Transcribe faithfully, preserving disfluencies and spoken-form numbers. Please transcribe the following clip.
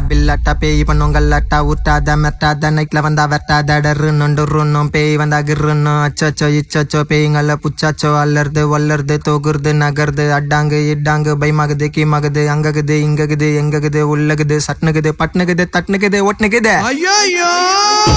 பில்லாட்டா பேய் பண்ணும் கல்லாட்டா ஊட்டாத மெட்டாத நைட்ல வந்தா வெட்டாத டரு நொண்டு ருன்னும் பேய் வந்தா கிருன்னும் அச்சச்சோ இச்சச்சோ பேய்ங்கள புச்சாச்சோ அல்லறது வல்லறது தோகுறது நகருது அட்டாங்கு இட்டாங்கு பயமாகுது கீமாகுது அங்ககுது இங்ககுது எங்ககுது உள்ளகுது சட்னுகுது பட்னுகுது தட்னுகுது ஒட்னுகுது. ஐயோ